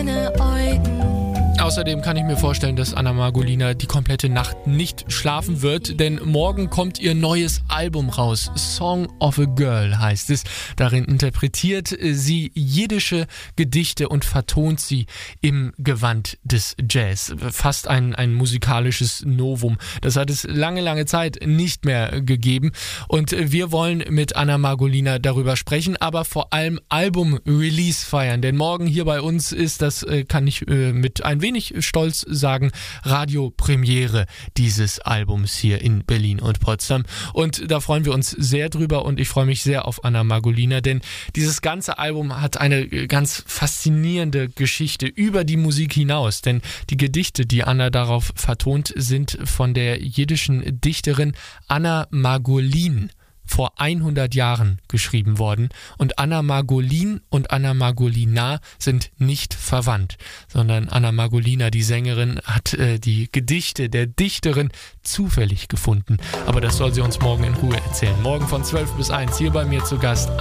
deine Augen. Außerdem kann ich mir vorstellen, dass Anna Margolina die komplette Nacht nicht schlafen wird, denn morgen kommt ihr neues Album raus. Song of a Girl heißt es. Darin interpretiert sie jiddische Gedichte und vertont sie im Gewand des Jazz. Fast ein musikalisches Novum. Das hat es lange Zeit nicht mehr gegeben. Und wir wollen mit Anna Margolina darüber sprechen, aber vor allem Album-Release feiern. Denn morgen hier bei uns ist, das kann ich mit ein wenig stolz sagen, Radiopremiere dieses Albums hier in Berlin und Potsdam. Und da freuen wir uns sehr drüber und ich freue mich sehr auf Anna Margolina, denn dieses ganze Album hat eine ganz faszinierende Geschichte über die Musik hinaus. Denn die Gedichte, die Anna darauf vertont, sind von der jiddischen Dichterin Anna Margolin vor 100 Jahren geschrieben worden. Und Anna Margolin und Anna Margolina sind nicht verwandt, sondern Anna Margolina, die Sängerin, hat die Gedichte der Dichterin zufällig gefunden. Aber das soll sie uns morgen in Ruhe erzählen. Morgen von 12 bis 1 hier bei mir zu Gast